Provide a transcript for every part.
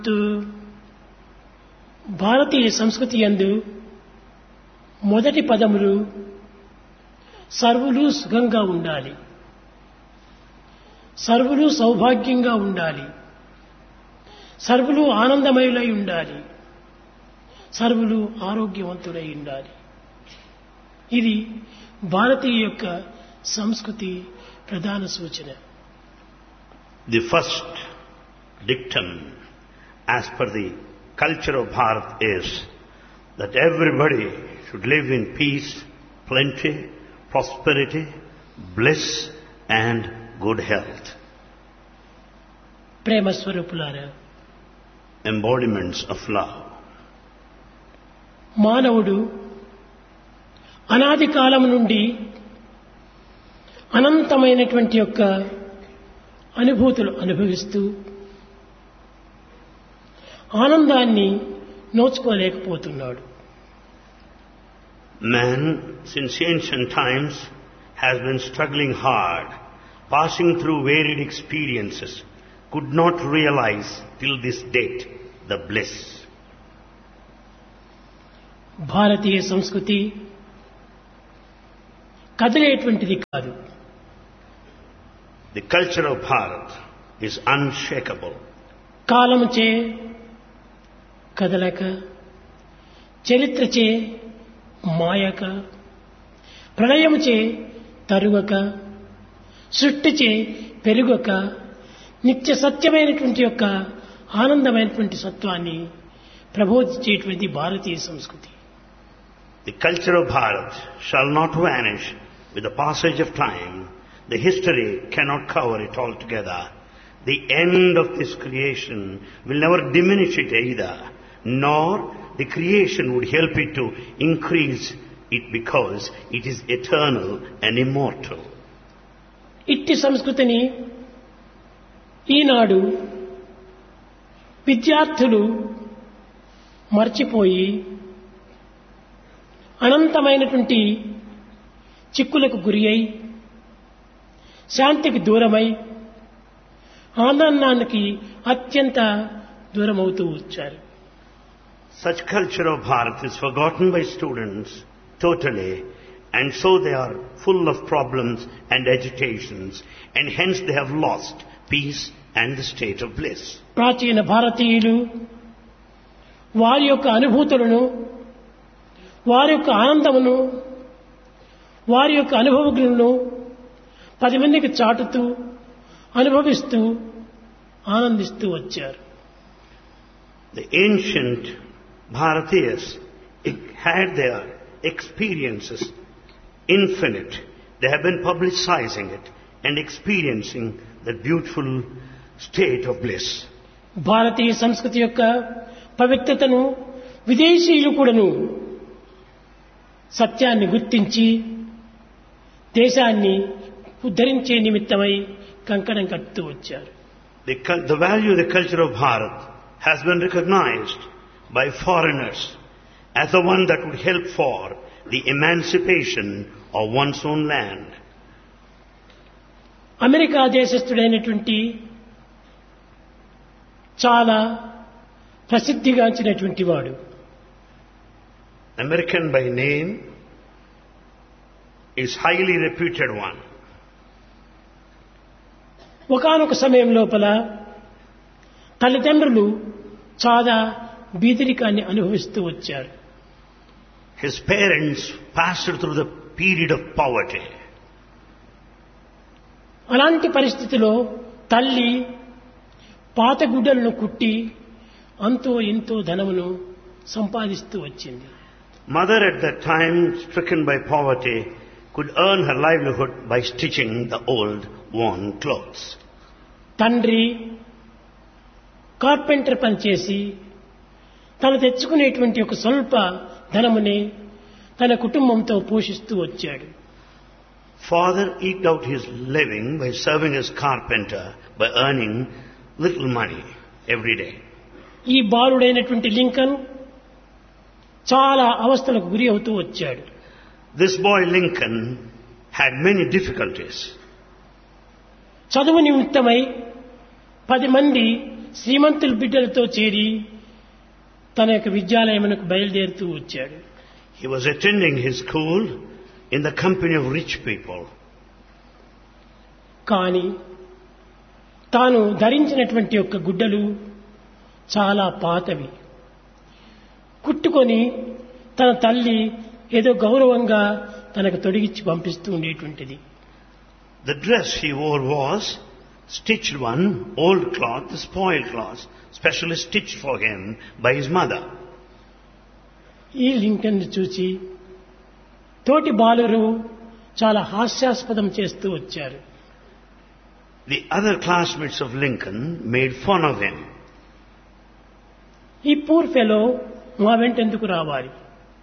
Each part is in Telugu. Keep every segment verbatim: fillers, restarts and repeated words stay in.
భారతీయ సంస్కృతి యందు మొదటి పదములు సర్వులు సుఖంగా ఉండాలి, సర్వులు సౌభాగ్యంగా ఉండాలి, సర్వులు ఆనందమయులై ఉండాలి, సర్వులు ఆరోగ్యవంతులై ఉండాలి. ఇది భారతీయ యొక్క సంస్కృతి ప్రధాన సూచన. The first dictum as per the culture of Bharat is that everybody should live in peace, plenty, prosperity, bliss and good health. ప్రేమ స్వరూపులారా, Embodiments of love. మానవుడు అనాది కాలం నుండి అనంతమైనటువంటి యొక్క అనుభూతులు అనుభవిస్తూ ఆనందాన్ని నోచుకోలేకపోతున్నాడు. Man, since ancient times, has been struggling hard, passing through varied experiences, could not realize till this date the bliss. భారతీయ సంస్కృతి కదిలేటువంటిది కాదు. The culture of Bharat is unshakable. కాలముచే కదలక, చరిత్రచే మాయక, ప్రళయముచే తరువక, సృష్టిచే పెరుగక, నిత్య సత్యమైనటువంటి యొక్క ఆనందమైనటువంటి సత్వాన్ని ప్రబోధించేటువంటి భారతీయ సంస్కృతి. The culture of Bharat shall not vanish with the passage of time. The history cannot cover it altogether. The end of this creation will never diminish it either, nor the creation would help it to increase it because it is eternal and immortal. ఇట్టి సంస్కృతిని ఈనాడు విద్యార్థులు మర్చిపోయి అనంతమైనటువంటి చిక్కులకు గురి అయి శాంతికి దూరమై ఆనందానికి అత్యంత దూరమవుతూ వచ్చారు. Such culture of Bharat is forgotten by students totally, and so they are full of problems and agitations, and hence they have lost peace and the state of bliss. ప్రాచీన భారతీయులు వారి యొక్క అనుభూతులను, వారి యొక్క ఆనందమును, వారి యొక్క అనుభవములను పది మందికి చాటుతూ అనుభవిస్తూ ఆనందిస్తూ వచ్చారు. The ancient Bharatiyas had their experiences infinite. They have been publicizing it and experiencing the beautiful state of bliss. భారతీయ సంస్కృతి యొక్క పవిత్రతను విదేశీయులు కూడాను సత్యాన్ని గుర్తించి దేశాన్ని ఉద్ధరించే నిమిత్తమై కంకణం కట్టుతూ వచ్చారు. The, the value of the culture of Bharat has been recognized by foreigners as the one that would help for the emancipation of one's own land. America దేశస్థుడైనటువంటి చాలా ప్రసిద్ధిగాంచినటువంటి వాడు, American by name, is highly reputed one. ఒకానొక సమయం లోపల తల్లిదండ్రులు చాలా బీదరికాన్ని అనుభవిస్తూ వచ్చారు. His parents passed through the period of poverty. అలాంటి పరిస్థితిలో తల్లి పాత గుడ్డలను కుట్టి అంతో ఇంతో ధనమును సంపాదిస్తూ వచ్చింది. Mother at that time, stricken by poverty, could earn her livelihood by stitching the old worn clothes. తండ్రి కార్పెంటర్ పనిచేసి తను తెచ్చుకునేటువంటి ఒక స్వల్ప ధనముని తన కుటుంబంతో పోషిస్తూ వచ్చాడు. Father eked out his living by serving as carpenter, by earning little money every day. ఈ బాలుడైనటువంటి లింకన్ చాలా అవస్థలకు గురి అవుతూ వచ్చాడు. This boy Lincoln had many difficulties. చదువు నిమిత్తమై పది మంది శ్రీమంతుల బిడ్డలతో చేరి తన యొక్క విద్యాలయమునకు బయలుదేరుతూ వచ్చాడు. He was attending his school in the company of rich people. కానీ తాను ధరించినటువంటి యొక్క గుడ్డలు చాలా పాతవి. కుట్టుకొని తన తల్లి ఏదో గౌరవంగా తనకు తొడిగిచ్చి పంపిస్తూ ఉండేటువంటిది. The dress he wore was stitched one, old cloth, spoiled cloth, specially stitched for him by his mother. ఈ లింకన్ చూసి తోటి బాలురు చాలా హాస్యాస్పదం చేస్తూ వచ్చారు. The other classmates of Lincoln made fun of him. ఈ పూర్ ఫెలో మా వెంట ఎందుకు రావాలి?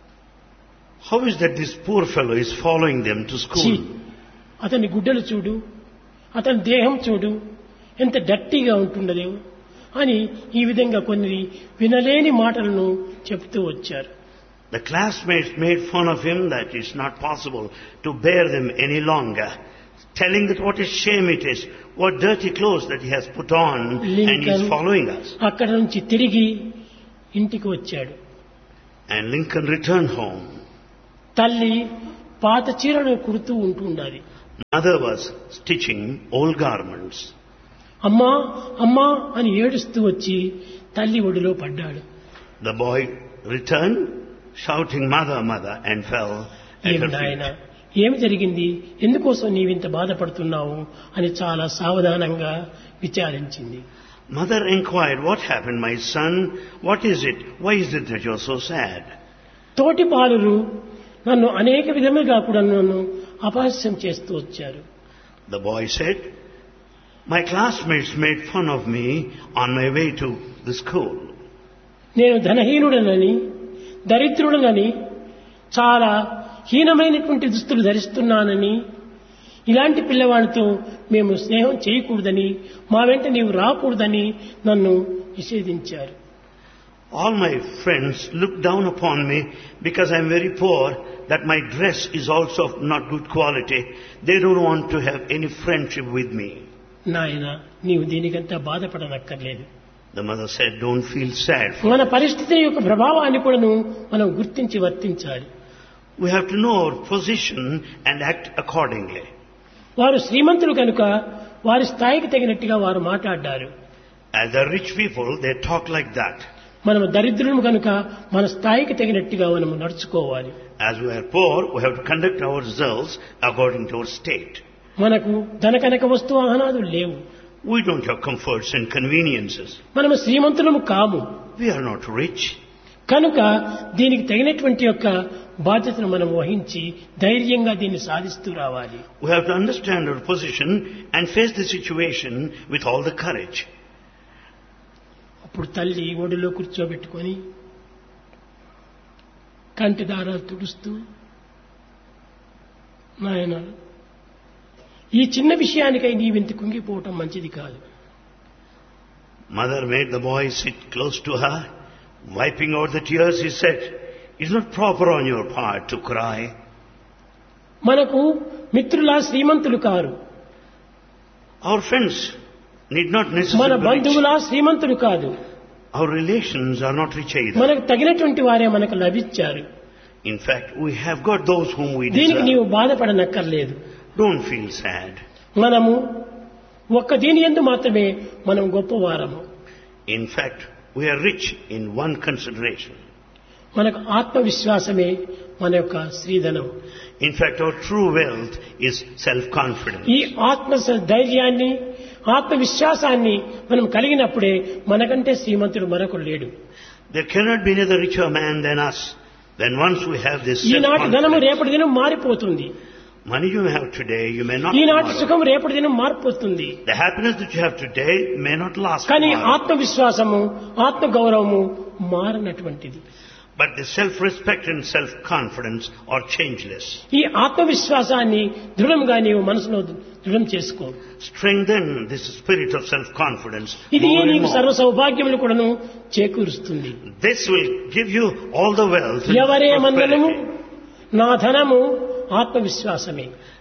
How is that this poor fellow is following them to school? అతని గుడ్డలు చూడు, అతని దేహం చూడు, ఎంత డర్టీగా ఉంటుండదో అని ఈ విధంగా కొన్ని వినలేని మాటలను చెప్తూ వచ్చారు. The classmates made fun of him that it's not possible to bear them any longer, telling that what a shame it is, what dirty clothes that he has put on and he is following us. అక్కడ నుంచి తిరిగి ఇంటికి వచ్చాడు. And Lincoln returned home. తల్లి పాత చీరను కుడుతూ ఉంటుండాలి. Mother was stitching old garments. అమ్మా అమ్మా అని ఏడుస్తూ వచ్చి తల్లి ఒడిలో పడ్డాడు. The boy returned shouting mother mother and fell at her feet. ఏమి జరిగింది, ఎందుకోసం నీవింత బాధపడుతున్నావు అని చాలా సావధానంగా విచారించింది. Mother inquired, what happened, my son? What is it? Why is it that you are so sad? తోటి బాలురు నన్ను అనేక విధములుగా కూడా నన్ను అపహాస్యం చేస్తూ వచ్చారు. The boy said, my classmates made fun of me on my way to the school. నేను ధనహీనుడనని, దరిద్రుడనని, చాలా హీనమైనటువంటి దుస్తులు ధరిస్తున్నానని, ఇలాంటి పిల్లవాడితో మేము స్నేహం చేయకూడదని, మా వెంట నీవు రాకూడదని నన్ను నిషేధించారు. All my friends look down upon me because I am very poor, that my dress is also of not good quality. They don't want to have any friendship with me. నాయనా, నీవు దీనికంతా బాధపడనక్కర్లేదు. The mother said, don't feel sad. మన పరిస్థితి యొక్క ప్రభావాన్ని కూడా మనం గుర్తించి వర్తించాలి. We have to know our position and act accordingly. వారు శ్రీమంతులు కనుక వారి స్థాయికి తగినట్టుగా వారు మాట్లాడారు. As the rich people, they talk like that. మనము దరిద్రులము కనుక మన స్థాయికి తగినట్టుగా మనము నడుచుకోవాలి. As we are poor, we have to conduct ourselves according to our state. మనకు ధనకనక వస్తు వాహనాదులు లేవు. We don't have comforts and conveniences. మనము శ్రీమంతులము కాము. We are not rich. కనుక దీనికి తగినటువంటి యొక్క బాధ్యతను మనం వహించి ధైర్యంగా దీన్ని సాధిస్తూ రావాలి. We have to understand our position and face the situation with all the courage. అప్పుడు తల్లి ఒడిలో కూర్చోబెట్టుకొని కంటి దారాలు తుడుస్తూ, నాయన, ఈ చిన్న విషయానికై నీవింత కుంగిపోవటం మంచిది కాదు. Mother made the boy sit close to her. Wiping out the tears, he said, it's not proper on your part to cry. మనకు మిత్రులా శ్రీమంతులు car. Our friends need not మన necessarily be rich. బంధువులా శ్రీమంతులు కాదు. Our relations are not rich either. మనకు తగినటువంటి వారే మనకు లభించారు. In fact, we have got those whom we దీనికి నీవు deserve. బాధపడనక్కర్లేదు. Don't feel sad. మనము ఒక్క దీని యందు మాత్రమే మనం గొప్పవారము. In fact, we are rich in one consideration. మనకు ఆత్మవిశ్వాసమే మన యొక్క శ్రీధనం. In fact, our true wealth is self-confidence. ఈ ఆత్మ ధైర్యాన్ని, ఆత్మవిశ్వాసాన్ని మనం కలిగినప్పుడే మనకంటే శ్రీమంతుడు మరొకడు లేడు. There cannot be another richer man than us. Then once we have this ఈనాటి ధనము self-confidence, రేపటి దినం మారిపోతుంది. money you have today, you may not ఈనాటి tomorrow. సుఖం రేపటి దినం మారిపోతుంది. The happiness that you have today may not last కానీ tomorrow. ఆత్మవిశ్వాసము, ఆత్మ గౌరవము మారనటువంటిది. But the self-respect and self-confidence are changeless. ఈ ఆత్మవిశ్వాసాన్ని దృఢంగా నీవు మనసులో దృఢం చేసుకో. Strengthen this spirit of self-confidence ఇది more and నీకు more. సర్వ సౌభాగ్యములు కూడాను చేకూరుస్తుంది. This will give you all the wealth and ఎవరే మందనము prosperity. నా ధనము ఆత్మవిశ్వాసమే.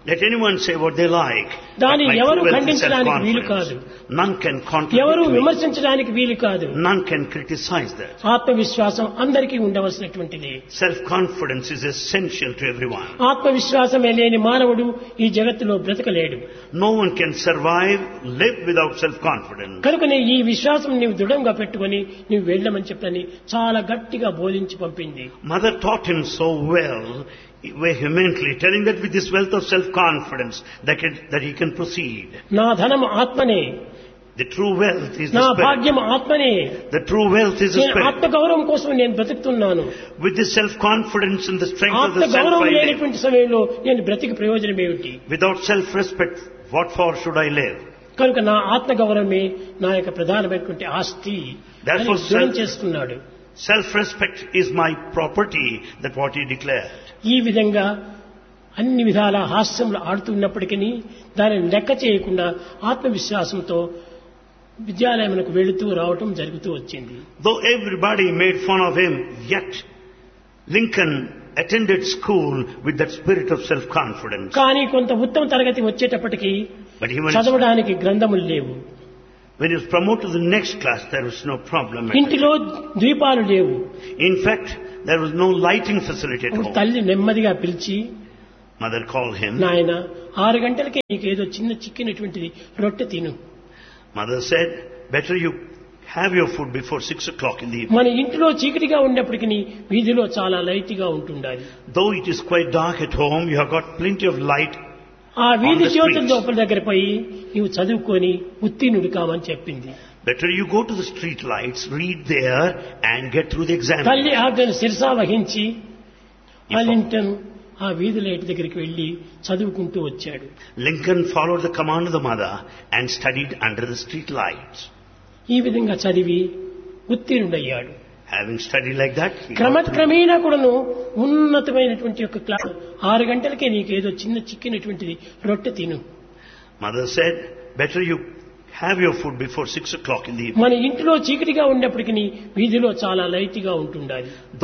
Let anyone say what they like. దాన్ని But my ఎవరు true wealth is ఖండించడానికి వీలు కాదు. self-confidence. None can ఎవరు contradict me. విమర్శించడానికి వీలు కాదు. None can criticize that. ఆత్మవిశ్వాసం అందరికీ ఉండవలసినటువంటిది. Self-confidence is essential to everyone. ఆత్మవిశ్వాసమే లేని మానవుడు ఈ జగత్తులో బ్రతకలేడు. No one can survive, live without self-confidence. కనుకనే ఈ విశ్వాసం నీవు దృఢంగా పెట్టుకొని నీవు వెళ్ళమని చెప్పని చాలా గట్టిగా బోధించి పంపింది. Mother taught him so well, vehemently, telling that with this wealth of self-confidence, that, can, that he can proceed. నా ధనం ఆత్మనే, The true wealth is నా the spirit. భాగ్యం ఆత్మనే, The true wealth is the నేను spirit. ఆత్మగౌరవం కోసం నేను బ్రతుకుతున్నాను. With this self-confidence and the strength of the self ఆత్మగౌరవం I live. లేనటువంటి సమయంలో నేను బ్రతికి ప్రయోజనం ఏమిటి? Without self-respect, what for should I live? కనుక నా ఆత్మగౌరవమే నా యొక్క ప్రధానమైనటువంటి ఆస్తి అని Therefore, దృఢం self- చేసుకున్నాడు. Self-respect is my property, that what he declared. ఈ విధంగా అన్ని విధాల హాస్యంలో ఆడుతున్నప్పటికీ దానిని లెక్క చేయకుండా ఆత్మవిశ్వాసంతో విద్యాలయమునకు వెళుతూ రావటం జరుగుతూ వచ్చింది. Though everybody made fun of him, yet Lincoln attended school with that spirit of self-confidence. కానీ కొంత ఉత్తమ తరగతి వచ్చేటప్పటికి But he went, చదవడానికి గ్రంథములు లేవు, when he was promoted to the next class, there was no problem. at ఇంటిలో ద్వీపాలు లేవు. all. In fact, there was no lighting facility at అప్పుడు home. తల్లి నెమ్మదిగా పిలిచి, Mother called him. నాయన ఆరు గంటలకే నీకు ఏదో చిన్న చిక్కినటువంటిది రొట్టె తిను. Mother said, better you have your food before six o'clock in the evening. మన ఇంటిలో చీకటిగా ఉన్నప్పటికీ వీధిలో చాలా లైట్గా ఉంటుండాలి. Though it is quite dark at home, you have got plenty of light. ఆ వీధి the జ్యోతుల streets. లోపల దగ్గర పోయి నీవు చదువుకొని ఉత్తీర్ణుడు కావని చెప్పింది. Better you go to the street lights, read there, and get through the exam. తల్లి ఆజ్ఞను శిరసా వహించి If- అలింటన్ ఆ వీధి లైట్ దగ్గరికి వెళ్లి చదువుకుంటూ వచ్చాడు. Lincoln followed the command of the mother and studied under the street lights. ఈ విధంగా చదివి ఉత్తీర్ణుడయ్యాడు. Having studied like that, he got through. క్రమక్రమేణా కూడాను ఉన్నతమైనటువంటి యొక్క క్లాస్ ఆరు గంటలకే నీకు ఏదో చిన్న చిక్కినటువంటిది రొట్టె తిను. Mother said, better you have your food before six o'clock in the evening. మన ఇంటిలో చీకటిగా ఉన్నప్పటికీ వీధిలో చాలా లైట్గా ఉంటుండాలి.